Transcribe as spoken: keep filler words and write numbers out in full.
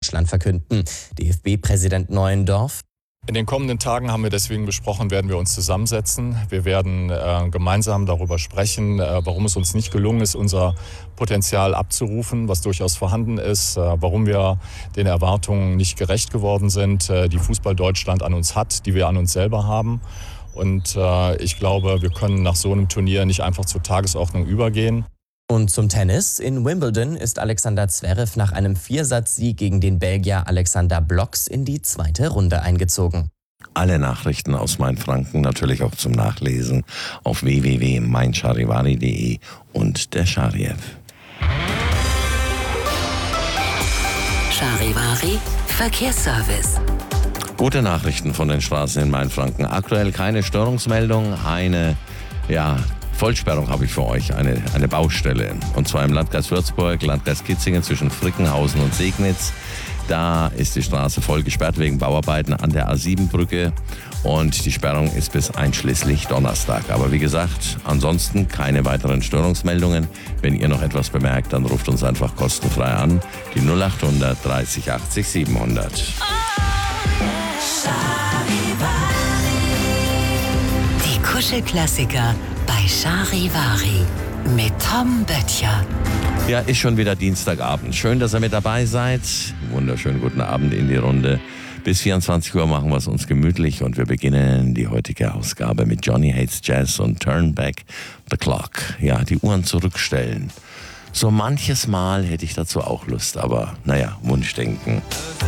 Deutschland verkünden. D F B-Präsident Neuendorf: In den kommenden Tagen haben wir deswegen besprochen, werden wir uns zusammensetzen. Wir werden äh, gemeinsam darüber sprechen, äh, warum es uns nicht gelungen ist, unser Potenzial abzurufen, was durchaus vorhanden ist, äh, warum wir den Erwartungen nicht gerecht geworden sind, äh, die Fußball Deutschland an uns hat, die wir an uns selber haben. Und äh, ich glaube, wir können nach so einem Turnier nicht einfach zur Tagesordnung übergehen. Und zum Tennis. In Wimbledon ist Alexander Zverev nach einem Viersatzsieg gegen den Belgier Alexander Blocks in die zweite Runde eingezogen. Alle Nachrichten aus Mainfranken natürlich auch zum Nachlesen auf w w w punkt mein charivari punkt de und der Chari-App. Charivari Verkehrsservice. Gute Nachrichten von den Straßen in Mainfranken. Aktuell keine Störungsmeldung, eine, ja, Vollsperrung habe ich für euch, eine, eine Baustelle. Und zwar im Landkreis Würzburg, Landkreis Kitzingen zwischen Frickenhausen und Segnitz. Da ist die Straße voll gesperrt wegen Bauarbeiten an der A sieben Brücke. Und die Sperrung ist bis einschließlich Donnerstag. Aber wie gesagt, ansonsten keine weiteren Störungsmeldungen. Wenn ihr noch etwas bemerkt, dann ruft uns einfach kostenfrei an. Die null achthundert dreißig achtzig siebenhundert. Die Kuschelklassiker bei Charivari mit Tom Böttcher. Ja, ist schon wieder Dienstagabend. Schön, dass ihr mit dabei seid. Wunderschönen guten Abend in die Runde. Bis vierundzwanzig Uhr machen wir es uns gemütlich und wir beginnen die heutige Ausgabe mit Johnny Hates Jazz und Turn Back the Clock. Ja, die Uhren zurückstellen. So manches Mal hätte ich dazu auch Lust, aber naja, Wunschdenken.